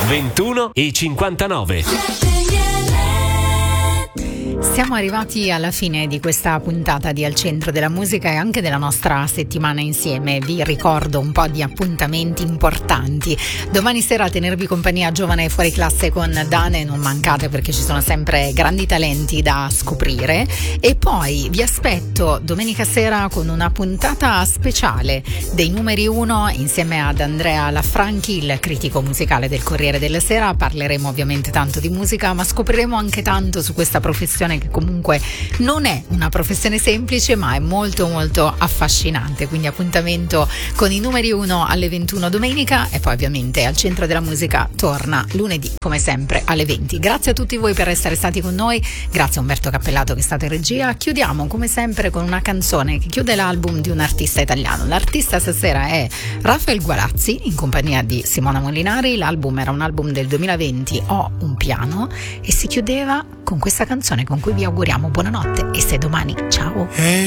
21:59. Siamo arrivati alla fine di questa puntata di Al Centro della Musica e anche della nostra settimana insieme. Vi ricordo un po' di appuntamenti importanti. Domani sera a tenervi compagnia Giovane Fuori Classe con Dane, non mancate perché ci sono sempre grandi talenti da scoprire. E poi vi aspetto domenica sera con una puntata speciale dei numeri 1 insieme ad Andrea Lafranchi, il critico musicale del Corriere della Sera. Parleremo ovviamente tanto di musica, ma scopriremo anche tanto su questa professione che comunque non è una professione semplice, ma è molto molto affascinante. Quindi appuntamento con i numeri 1 alle 21 domenica, e poi ovviamente Al Centro della Musica torna lunedì come sempre alle 20. Grazie a tutti voi per essere stati con noi, grazie a Umberto Cappellato che è stato in regia. Chiudiamo come sempre con una canzone che chiude l'album di un artista italiano. L'artista stasera è Rafael Gualazzi in compagnia di Simona Molinari. L'album era un album del 2020, Ho un piano, e si chiudeva con questa canzone con cui vi auguriamo buonanotte e se domani. Ciao.